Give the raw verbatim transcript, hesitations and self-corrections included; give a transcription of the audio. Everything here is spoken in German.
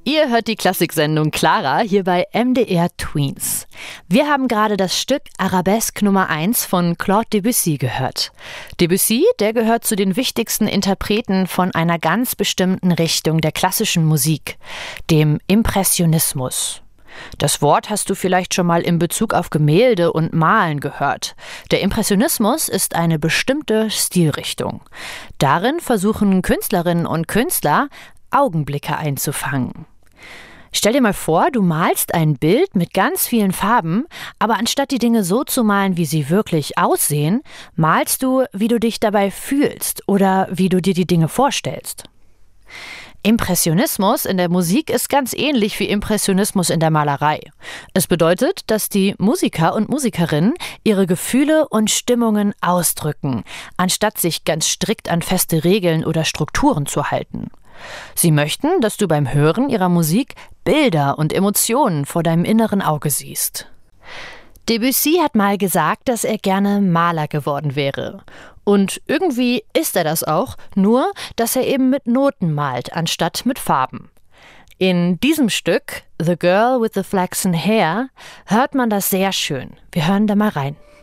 Ihr hört die Klassiksendung Clara hier bei M D R Tweens. Wir haben gerade das Stück Arabesque Nummer eins von Claude Debussy gehört. Debussy, der gehört zu den wichtigsten Interpreten von einer ganz bestimmten Richtung der klassischen Musik, dem Impressionismus. Das Wort hast du vielleicht schon mal in Bezug auf Gemälde und Malen gehört. Der Impressionismus ist eine bestimmte Stilrichtung. Darin versuchen Künstlerinnen und Künstler, Augenblicke einzufangen. Stell dir mal vor, du malst ein Bild mit ganz vielen Farben, aber anstatt die Dinge so zu malen, wie sie wirklich aussehen, malst du, wie du dich dabei fühlst oder wie du dir die Dinge vorstellst. Impressionismus in der Musik ist ganz ähnlich wie Impressionismus in der Malerei. Es bedeutet, dass die Musiker und Musikerinnen ihre Gefühle und Stimmungen ausdrücken, anstatt sich ganz strikt an feste Regeln oder Strukturen zu halten. Sie möchten, dass du beim Hören ihrer Musik Bilder und Emotionen vor deinem inneren Auge siehst. Debussy hat mal gesagt, dass er gerne Maler geworden wäre. Und irgendwie ist er das auch, nur dass er eben mit Noten malt, anstatt mit Farben. In diesem Stück, The Girl with the Flaxen Hair, hört man das sehr schön. Wir hören da mal rein.